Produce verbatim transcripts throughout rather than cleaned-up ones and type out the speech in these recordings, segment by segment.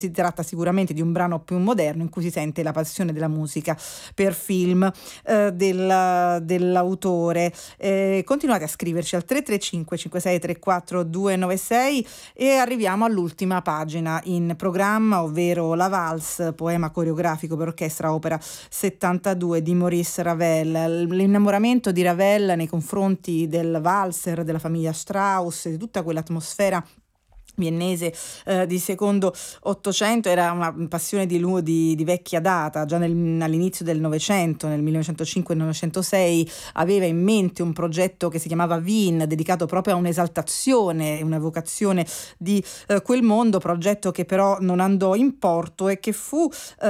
Si tratta sicuramente di un brano più moderno in cui si sente la passione della musica per film eh, del, dell'autore. Eh, continuate a scriverci al tre tre cinque cinque sei tre quattro due nove sei e arriviamo all'ultima pagina in programma, ovvero la Valse, poema coreografico per orchestra opera settantadue di Maurice Ravel. L'innamoramento di Ravel nei confronti del valser, della famiglia Strauss, di tutta quell'atmosfera viennese eh, di secondo Ottocento era una passione di, lui, di, di vecchia data. Già nel, all'inizio del Novecento, nel millenovecentocinque millenovecentosei, aveva in mente un progetto che si chiamava Wien, dedicato proprio a un'esaltazione, una vocazione di eh, quel mondo, progetto che però non andò in porto e che fu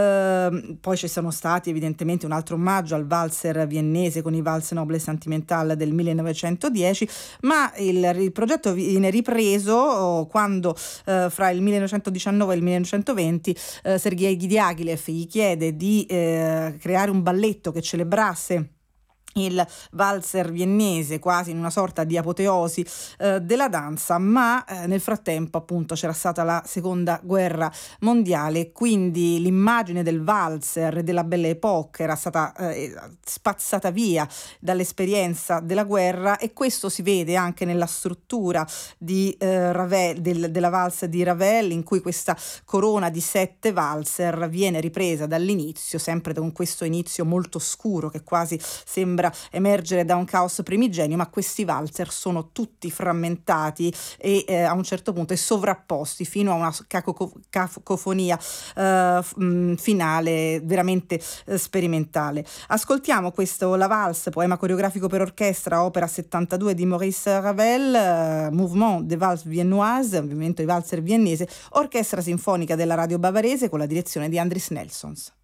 eh, poi ci sono stati evidentemente un altro omaggio al valzer viennese con i Valse Noble Sentimental del millenovecentodieci, ma il, il progetto viene ripreso oh, quando Quando, eh, fra il millenovecentodiciannove e il millenovecentoventi eh, Sergei Diaghilev gli chiede di eh, creare un balletto che celebrasse il valzer viennese, quasi in una sorta di apoteosi eh, della danza, ma eh, nel frattempo appunto c'era stata la seconda guerra mondiale, quindi l'immagine del valzer e della Belle Époque era stata eh, spazzata via dall'esperienza della guerra, e questo si vede anche nella struttura di eh, Ravel, del, della valse di Ravel, in cui questa corona di sette valzer viene ripresa dall'inizio, sempre con questo inizio molto scuro che quasi sembra emergere da un caos primigenio, ma questi valzer sono tutti frammentati e eh, a un certo punto e sovrapposti fino a una caco- cacofonia eh, f- finale veramente eh, sperimentale. Ascoltiamo questo La Valse, poema coreografico per orchestra, opera settantadue di Maurice Ravel, eh, Mouvement des Valses Viennoises, movimento di valzer viennese, orchestra sinfonica della radio bavarese con la direzione di Andris Nelsons.